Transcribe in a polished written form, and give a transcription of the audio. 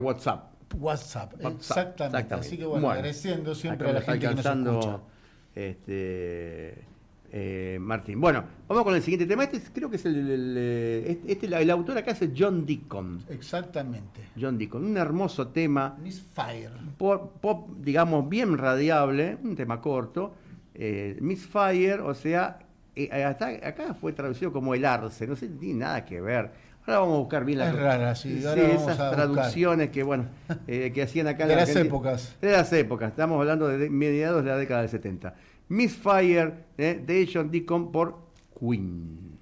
WhatsApp. WhatsApp, WhatsApp, exactamente. Así que bueno, agradeciendo siempre a la gente que nos escucha. Martín. Bueno, vamos con el siguiente tema. Creo que es el autor acá es John Deacon. Exactamente. John Deacon, un hermoso tema. Miss Fire. Pop, digamos, bien radiable, un tema corto. Miss Fire, o sea, hasta acá fue traducido como el arce, no sé, no tiene nada que ver. Ahora vamos a buscar bien Es rara, sí. Ahora vamos esas a traducciones que, bueno, que hacían acá en de la las Argentina. épocas. De las épocas, estamos hablando de mediados de la década del 70. Miss Fire, de John Deacon por Queen.